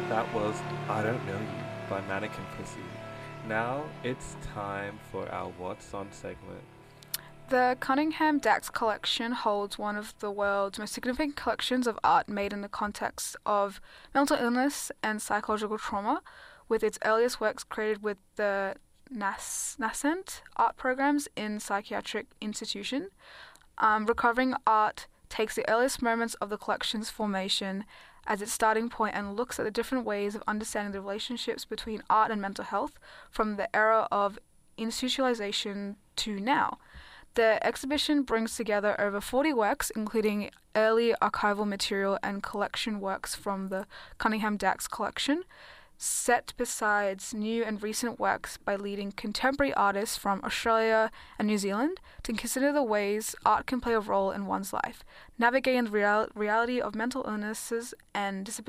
That was I Don't Know You by Mannequin Pussy. Now it's time for our What's On segment. The Cunningham Dax collection holds one of the world's most significant collections of art made in the context of mental illness and psychological trauma, with its earliest works created with the nascent art programs in psychiatric institution. Recovering art takes the earliest moments of the collection's formation as its starting point and looks at the different ways of understanding the relationships between art and mental health from the era of institutionalization to now. The exhibition brings together over 40 works, including early archival material and collection works from the Cunningham Dax collection, set besides new and recent works by leading contemporary artists from Australia and New Zealand to consider the ways art can play a role in one's life, navigating the reality of mental illnesses and disabilities